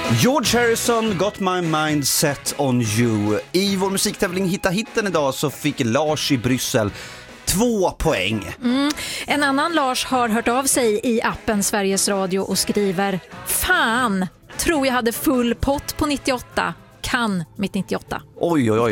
George Harrison, Got My Mind Set On You. I vår musiktävling Hitta Hitten idag så fick Lars i Bryssel 2 poäng. En annan Lars har hört av sig i appen Sveriges Radio och skriver: Fan, tror jag hade full pott på 98. Kan mitt 98. Oj, oj, oj.